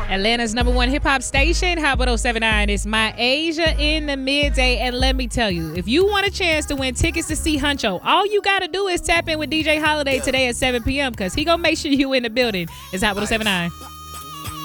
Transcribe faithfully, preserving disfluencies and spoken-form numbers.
Atlanta's number one hip hop station, Hot one oh seven point nine. It's My Asia in the midday. And let me tell you, if you want a chance to win tickets to see Huncho, all you got to do is tap in with D J Holiday today at seven p.m. because he going to make sure you in the building. It's Hot one oh seven point nine.